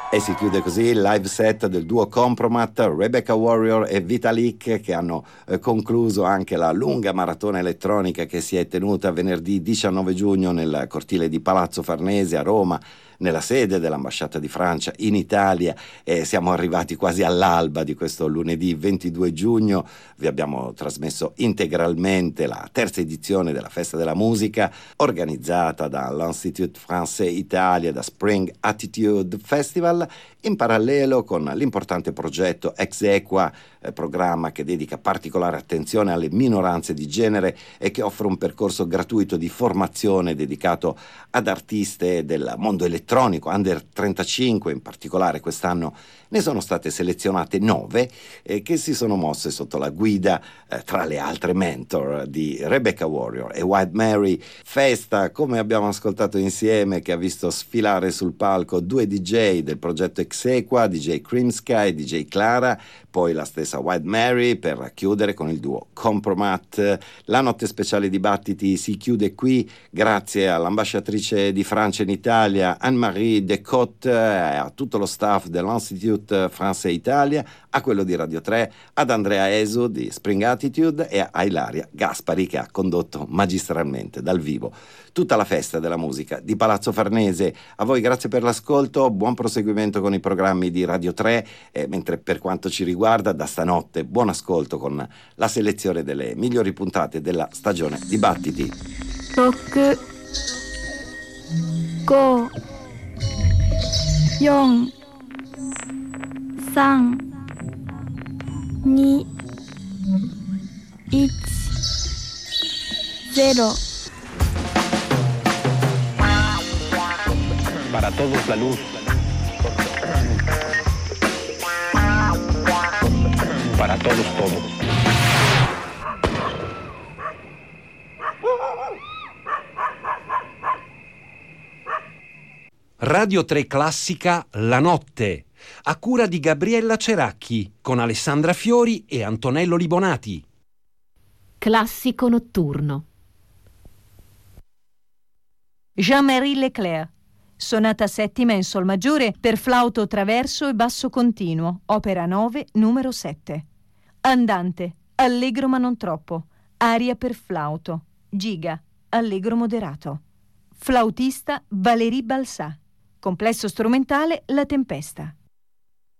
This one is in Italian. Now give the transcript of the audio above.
E si chiude così il live set del duo Compromat, Rebecca Warrior e Vitalik, che hanno concluso anche la lunga maratona elettronica che si è tenuta venerdì 19 giugno nel cortile di Palazzo Farnese a Roma, nella sede dell'ambasciata di Francia in Italia, e siamo arrivati quasi all'alba di questo lunedì 22 giugno. Vi abbiamo trasmesso integralmente la terza edizione della Festa della Musica, organizzata dall'Institut Français Italia, da Spring Attitude Festival, in parallelo con l'importante progetto Exequa, programma che dedica particolare attenzione alle minoranze di genere e che offre un percorso gratuito di formazione dedicato ad artiste del mondo elettronico, under 35 in particolare. Quest'anno ne sono state selezionate 9 che si sono mosse sotto la guida, tra le altre mentor, di Rebecca Warrior e White Mary. Festa, come abbiamo ascoltato insieme, che ha visto sfilare sul palco 2 DJ del progetto Exequa, DJ Cream Sky, DJ Clara, poi la stessa White Mary, per chiudere con il duo Compromat. La notte speciale dibattiti si chiude qui grazie all'ambasciatrice di Francia in Italia Anne-Marie Decotte, a tutto lo staff dell'Institut Français Italia, a quello di Radio 3, ad Andrea Esu di Spring Attitude e a Ilaria Gaspari, che ha condotto magistralmente dal vivo tutta la Festa della Musica di Palazzo Farnese. A voi grazie per l'ascolto, buon proseguimento con i programmi di Radio 3, mentre per quanto ci riguarda da stanotte buon ascolto con la selezione delle migliori puntate della stagione Dibattiti. 6 5 4 3 2 1 0. Para todos la luz. Para todos todo. Radio 3 Classica La Notte, a cura di Gabriella Ceracchi, con Alessandra Fiori e Antonello Libonati. Classico notturno. Jean-Marie Leclerc, sonata settima in sol maggiore per flauto traverso e basso continuo, opera 9, numero 7. Andante, allegro ma non troppo, aria per flauto, giga, allegro moderato. Flautista Valérie Balsà. Complesso strumentale La Tempesta.